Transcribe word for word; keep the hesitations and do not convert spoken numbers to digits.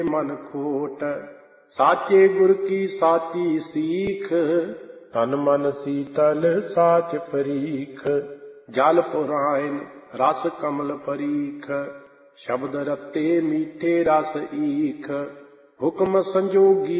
ਮਨ ਖੋਟ, ਸਾਚੇ ਗੁਰ ਕੀ ਸਾਚੀ ਸੀਖ, ਤਨ ਮਨ ਸੀਤਲ ਸਾਚ ਪਰੀਖ। ਜਲ ਪੁਰਾਇਨ ਰਸ ਕਮਲ ਪਰੀਖ, ਸ਼ਬਦ ਰਤੇ ਮੀਠੇ ਰਸ ਈਖ। ਹੁਕਮ ਸੰਜੋਗੀ